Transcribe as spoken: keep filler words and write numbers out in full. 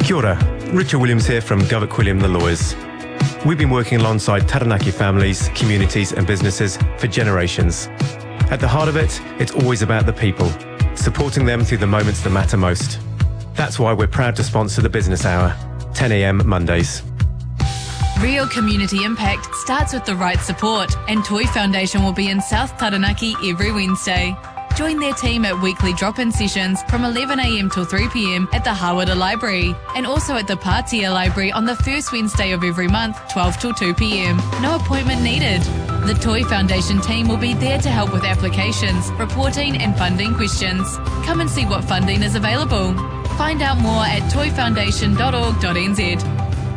Kia ora, Richard Williams here from Govett Quilliam the Lawyers. We've been working alongside Taranaki families, communities and businesses for generations. At the heart of it, it's always about the people, supporting them through the moments that matter most. That's why we're proud to sponsor the Business Hour, ten a m Mondays. Real community impact starts with the right support, and Toi Foundation will be in South Taranaki every Wednesday. Join their team at weekly drop-in sessions from eleven a m till three p m at the Hawara Library, and also at the Patia Library on the first Wednesday of every month, twelve till two p m. No appointment needed. The Toi Foundation team will be there to help with applications, reporting and funding questions. Come and see what funding is available. Find out more at toi foundation dot org dot n z.